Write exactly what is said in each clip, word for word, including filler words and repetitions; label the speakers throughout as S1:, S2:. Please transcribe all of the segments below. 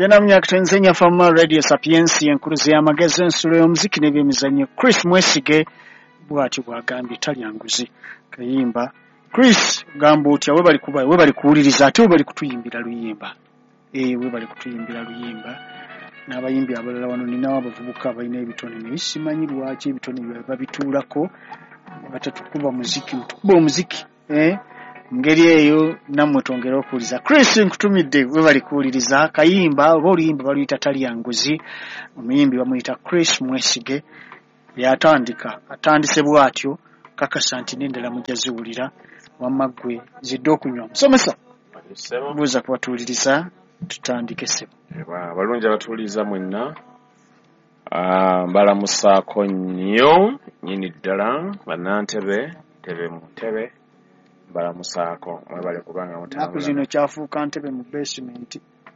S1: Chena myaka tenzenya fama Radio Sapiensi enkuluzi y'amagezi ensulo y'omuziki n'ebyemizannyo Chris Mwesige bw'ati bw'agambye talyanguzi kayimba Chris gamba otya we bali kuba we bali kuwuliriza ate we bali kutuyimbira luyimba eh we bali kutuyimbira luyimba n'abayimbi abalala wano ninawo abavubuka abalina ebitone nebisimanyi lwaki ebitone babituulako batatukuba muziki mutukuba omuziki eh ngeri eyo namwe tongera okuliza Chris nkutumidde we bali kuwuliriza kayimba oba oluyimba baluyita talyanguzi omuyimbi bamuyita Chris Mwesige yatandika atandise bwatyo kakasa nti n'endala mujaziwulira wamagwe zidde okunywa musomesa buuza kubatuuliriza tutandike sebo
S2: balungi abatuuliza mwenna mbalamusaako nnyo nyini ddala bannantebe tebe mu ntebe balamusaako mwebale kubanga mutambula
S1: naku zino kyafuuka ntebe mu basement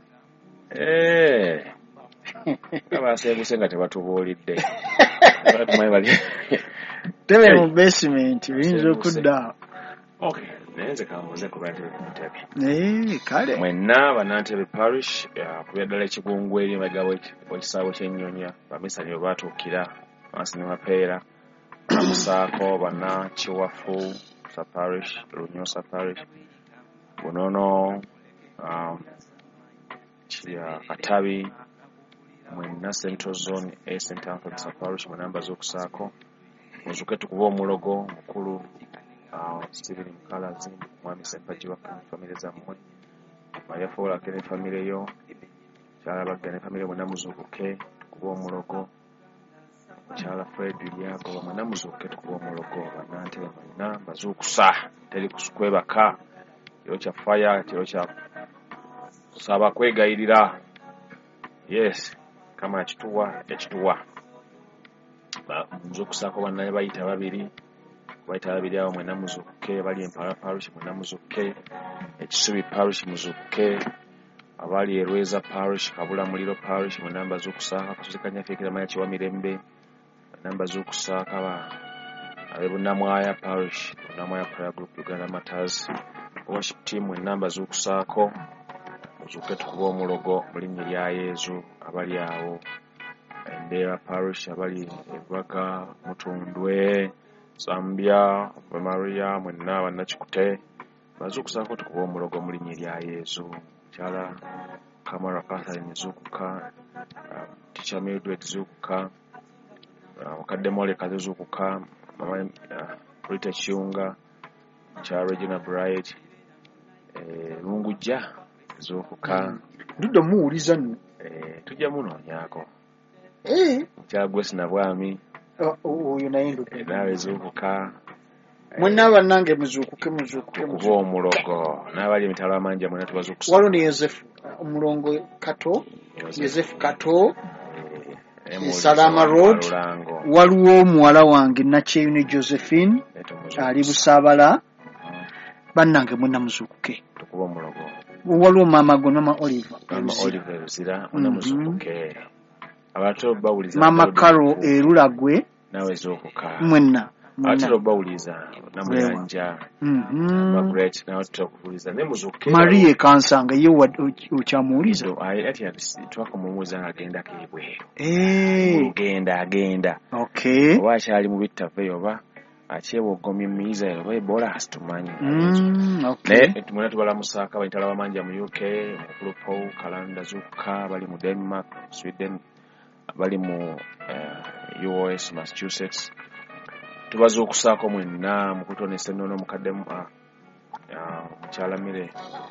S2: eh abaseebuse nga tebatubuulidde
S1: tebe mu basement oyinza okudda
S2: okay nenze kambuze ku bantu mu ntebe
S1: eh kale
S2: mwenna bannantebe parish kubya ddala ekigungu eri emagabo ekisaawe ky'ennyonyi bamisani bwe batuukira wansi ne mapeera balamusaako banna kiwafu sa parish Runyosa parish Bunono um chia Katabi mwenna Central Zone A Saint Anthony sa parish mu namba z'okusaako muzuke tukuba omulogo mukulu uh, Stephen Mkalazi mwami Sempaji wa family zammwe Maria Fola kene family yo kyala bagane family mwenna muzukuke tukuba omulogo Chala Fred Williago mwana muzuke tukuba omulogo bannante mwenna bazukusa teri kukwebaka kiro kya fire kiro kya kusaba kwegayirira yes kama kituwa ekituwa muzukusako bannaye bayita babiri bayita babiri awo mwenna muzuke bali Empala parish mwenna muzuke ekisubi parish muzuke abali Erweza parish Kabula Muliro parish mwenna bazukusaka kuzikanya fekera manya kiwa mirembe namba z'okusaaka ba ab'Bunnamwaya parish Bunnamwaya prayer group Uganda Matters worship team namba z'okusaako muzuke tukuba omulogo mu linnya lya Yezu abali awo Endera parish abali Ebaga Mutundwe Zambia Maria mwenna bannakikute baz'okusaako tukuba omulogo mu linnya lya Yezu kyala Kamara Catherine zukuka Teacher Mildred zukuka wakadde mole kazo zukuka mama Rita Chiunga cha Regina Bright eh Lungujja zukuka
S1: ndudde muwuliza nno
S2: eh tujja munoonyako
S1: eh
S2: cha Gwesi na bwami
S1: oyo naye ndudde
S2: nawe zukuka
S1: mwenna bannange muzukuke muzukuke
S2: kuba omulogo n'abali emitalo amanja mwenna tubazukusa
S1: walo ne Yosefu omulongo Kato Yosefu Kato Salama Road waliwo omuwala wange Nakyeyune Josephine ali Busaabala bannange mwenna muzukuke
S2: tukuba omulogo
S1: waliwo mama go mama Oliver
S2: mama Oliver Rusira mwenna muzukuke abato bawuliza
S1: mama Karo Erulagwe
S2: nawe zukuka
S1: mwenna
S2: abato bawuliza namuyanja Margaret nawe tukubuliza ne muzukuke
S1: Marie Kansanga ye ukyamuuliza
S2: ayi ati twakumubuuza agenda kibwe
S1: eh
S2: agenda agenda
S1: okay
S2: wakyali mu bittave oba akyebogomye muyiza oba ebola asitumanyi
S1: mm okay
S2: ne tumuna tubala musaka bayitala bamanja mu U K mu Paul Kalanda zuka bali mu Denmark Sweden bali mu uh, U S Massachusetts tubazo okusako mwenna mu kutonesa nnono mukadde mu mukyalamire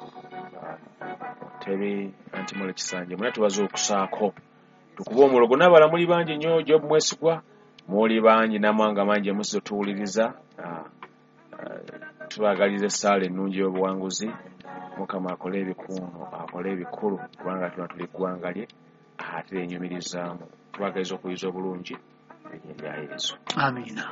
S2: tebi antimole kisanje mwenna tubazo okusako tukuba omulogo n'abala muli bangi nnyo Job Mwesigwa muli bangi namwanga mangi emusizo tuwuliriza tubagaliza essaala ennungi y'obuwanguzi Mukama akole ebikulu akole ebikulu kubanga tuna tuli ggwanga lye ate enyumirizaamu tubagaliza okuyiza obulungi ebya Yesu
S1: amina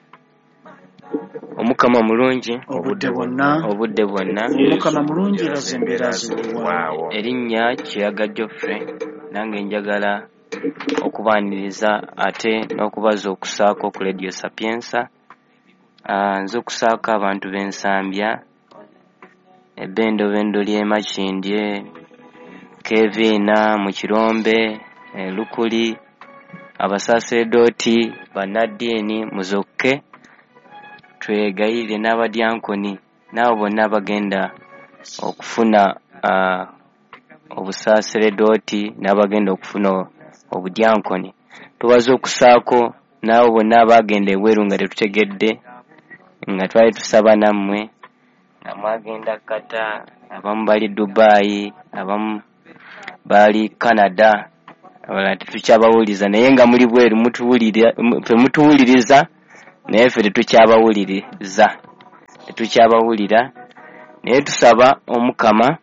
S3: Omukama mulungi
S1: obudde bwonna
S3: obudde bwonna
S1: Omukama mulungi razemberazi
S2: waawo
S3: erinnya Kiyaga Geoffrey nange njagala okubaaniriza ate n'okubaza okusaako ku Radio Sapiensa nze okusaako abantu b'ensambya ebbendo bendo ly'e Makindye Kevina mu Kirombe, e, Lukuli, abasaseredoti, bannaddiini muzokke twegayirire n'abadyankoni nabo bonna bagenda okufuna uh, obusaseredoti n'abagenda okufuna obudyankoni. Tubaza okusaako nabo bonna abagenda ebweru nga tetutegedde nga twali tusaba nammwe nga mwagenda Kata, abamu bali Dubai, abamu bali Canada, abalala tetukyabawuliriza naye nga muli bweru mutuwulira, ffe mutuwuliriza naye ffe tetukyabawuliriza tetukyabawulira naye tusaba Omukama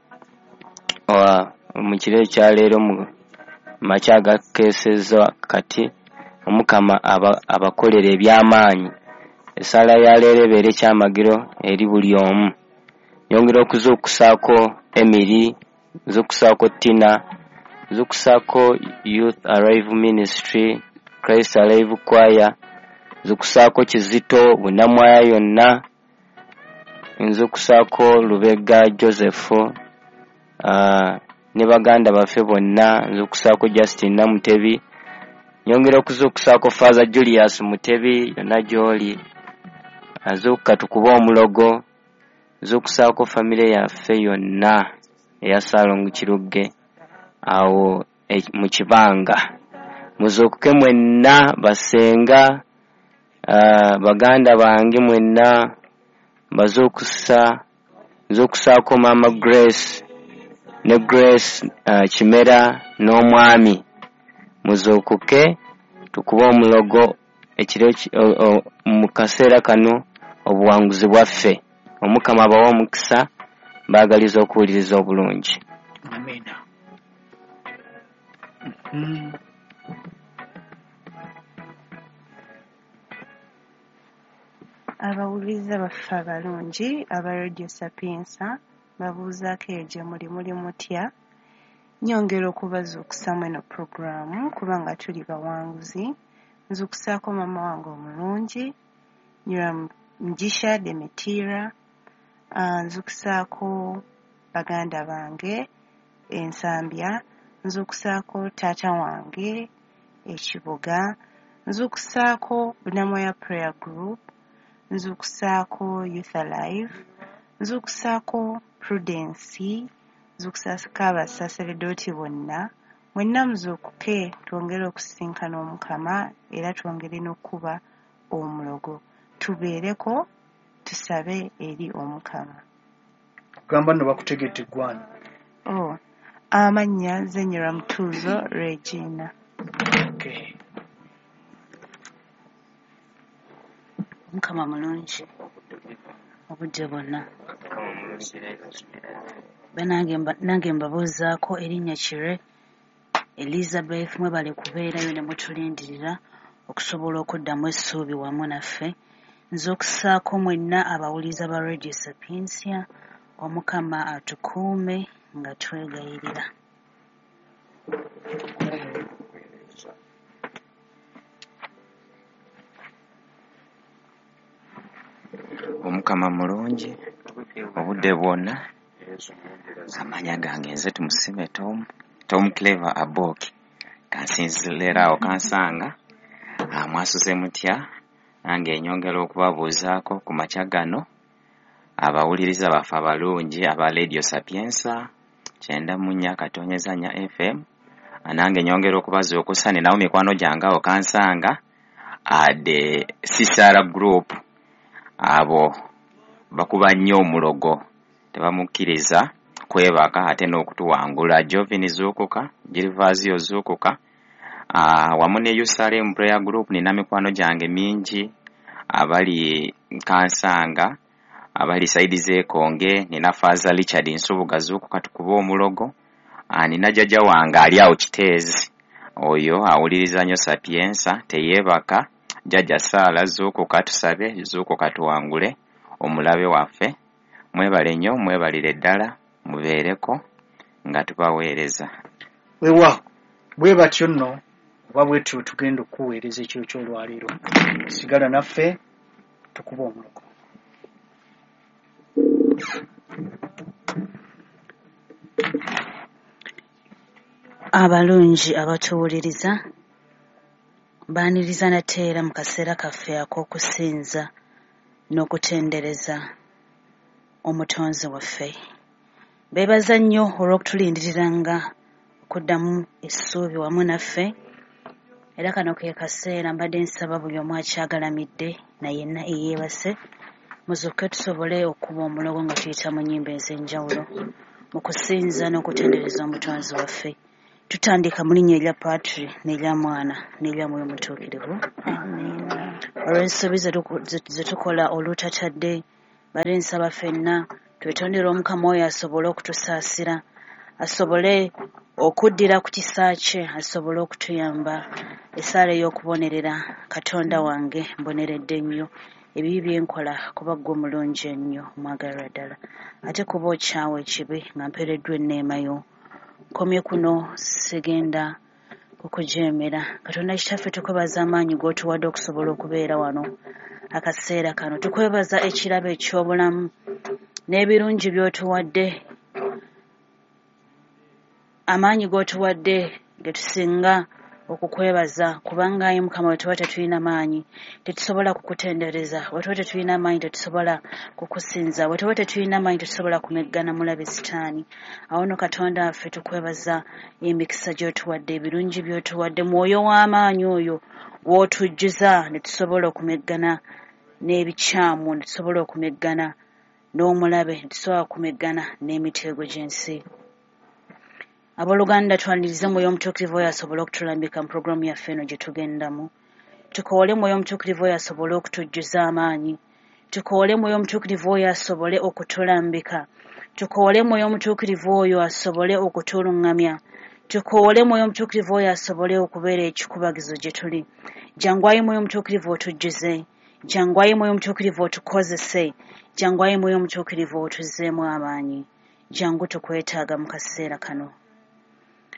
S3: mu kiro ekyaleero mu makya gakeesezza kati Omukama aba, abakolera eby'amaanyi. Essala ya leero ebeere kyamagiro eri buli omu. Nyongera okuza okusaako Emily, nza okusaako Tina, nza okusaako Youth Arrive Ministry, Christ Alive Choir, nza okusaako Kizito, Bunamwaya yonna, nza okusaako Lubega Joseph, uh, ne baganda baffe bonna, nza okusaako Justin Namutebi, nyongera okuza okusaako Father Julius Mutebi yonna gy'oli, nza okukatukuba omulogo, nza okusaako famire yaffe yonna eya Salongo Kirugge awo e, mu Kibanga. Muzuukuke mwenna basenga, uh, baganda bange mwenna baze okusa, nza okusaako Mama Grace ne Grace uh, Kimera n'omwami. Muzuukuke tukuba omulogo ekiro mu kaseera kano obuwanguzi bwaffe. Omukama abawa omukisa, baagaliza okuwuliriza obulungi.
S1: Amina. Mm-hmm.
S4: Abawuliriza baffe abalungi aba Radio Sapienza babuuzaako eyo gye muli muli mutya. Nyongera okubazuukusa mweno programu kubanga tuli bawanguzi. Nzukusaako mama wange omulungi Nyira Mjisha Demetira, uh, nzukusaako baganda bange Ensambya, nzukusaako taata wange Ekibuga, nzukusaako Bunamwaya Prayer Group, nzukusaako Youth Alive, nzukusaako Prudence, nzukusaako abasaseredoti bonna. Mwenna muzuukuke twongere okusisinkana Omukama era twongere n'okuba omulogo. Tubeereko tusabe eri Omukama.
S1: Gamba no bakutegedde gwani.
S4: Oh, amannya Zenyera Mutuuzo Regina.
S1: Okay.
S5: Omukama mulungi obudde bwonna. Banange nange mbabuuzaako erinnya Kire Elizabeth mwebale kubeerayo ne mutulindirira okusobola okuddamu essuubi wamu naffe. Nze okusaako mwenna abawuliza ba Radio Sapienza, Omukama atukuume nga twegayirira.
S6: Omukama mulungi obudde bwonna. Amanya gange nze tumusime Tom Tom Clever Aboki kansinzilirawo kansanga amwasuze mutya nange enyongera okubabuuzaako ku makya gano abawuliriza baffe abalungi aba Radio Sapienza kyenda mu nnya katonyeza nnya F M. Nange enyongera okubazuukusa ne nawo mikwano gyange awo kansanga ade Sisara Group abo bakuba nnyo omulogo tebamukkiriza kwebaka ate n'okutuwangula. Jovin Zuukuka, Gilvazio Zuukuka, uh, wamu ne Yerusalem Prayer Group nina mikwano gyange mingi abali kansanga abali saidi z'ekonge. Nina Father Richard Nsubuga Zuukuka tukuba omulogo. Uh, nina jjajja wange ali awo Kiteezi oyo awuliriza nnyo Sapienza teyeebaka. Jjajja Saala Zuukuka tusabe Zuukuka tuwangule omulabe waffe. Mwebale nnyo mwebalire ddala mubeereko nga tubaweereza.
S1: Wewa bwe batyo nno oba bwetyo tugenda okuweereza ekiro ky'olwaleero. Sigala naffe tukuba omulogo.
S5: abalungi abatuwuliriza baaniriza nate era mu kaseera kaffe ak'okusinza n'okutendereza omutonzi waffe. Beebaza nnyo olw'okutulindiriranga okuddamu essuubi wamu naffe, era kano ke kaseera mbadde nsaba buli omu akyagalamidde na yenna eyeebase muzuuke tusobole okuba omulogo nga tuyita mu nnyimba ez'enjawulo mu kusinza n'okutendereza omutonzi waffe. Tutandika mu linnya erya Patri n'erya Mwana n'erya Mwoyo Mutuukirivu. Olw'ensobi ze tukola olutatadde, badde nsaba ffenna twetondere Omukama oyo asobole okutusaasira, asobole okuddira ku kisa kye, asobole okutuyamba. Essaala ey'okubonerera, Katonda wange mboneredde nnyo ebibi bye nkola kuba ggwe mulungi ennyo mwagalwa ddala, ate kuba okyawa ekibi nga mpeereddwa enneema yo. Nkomye kuno sigenda okujeemera. Katonda kitaffe tukwebaza amaanyi g'otuwadde okusobola okubeera wano akaseera kano. Tukwebaza ekirabo eky'obulamu n'ebirungi by'otuwadde, amaanyi g'otuwadde ge tusinga okukwebaza, kubanga ayi Mukama bwe tuba tetulina maanyi tetusobola kukutendereza, bwe tuba tetulina maanyi tetusobola kukusinza, bwe tuba tetulina maanyi tetusobola kumeggana mulabe sitaani. Awo nno Katonda waffe tukwebaza emikisa gy'otuwadde, ebirungi by'otuwadde, mwoyo w'amaanyi oyo w'otujjuza ne tusobola okumeggana n'ebikyamu, ne tusobola okumeggana n'omulabe, ne tusobola okumeggana n'emiteego gy'ensi. Abooluganda twanirize Mwoyo Omutuukirivu oyo asobole okutulambika mu pulogulaamu yaffe eno gye tugendamu. Tukoole Mwoyo Omutuukirivu oyo asobole okutujjuza amaanyi. Tukoole Mwoyo Omutuukirivu oyo asobole okutulambika. Tukoole Mwoyo Omutuukirivu oyo asobole okutuluŋŋamya. Tukoole Mwoyo Omutuukirivu oyo asobole okubeera ekikubagizo gye tuli. Jangwayi Mwoyo Omutuukirivu otujjuze. Jangwayi Mwoyo Omutuukirivu otukozese. Jangwayi Mwoyo Omutuukirivu otuzzeemu amaanyi. Jangu tukwetaaga mu kaseera kano.